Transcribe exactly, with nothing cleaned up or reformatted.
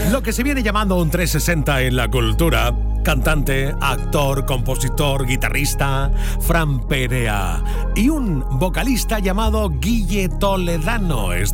Lo que se viene llamando un trescientos sesenta en la cultura. Cantante, actor, compositor, guitarrista, Fran Perea. Y un vocalista llamado Guille Toledano. Está